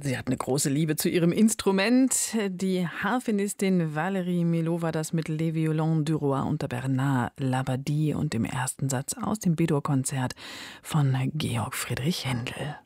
Sie hat eine große Liebe zu ihrem Instrument. Die Harfenistin Valérie Milhaud war das mit Les Violons du Roi unter Bernard Labadie und dem ersten Satz aus dem B-Dur-Konzert von Georg Friedrich Händel.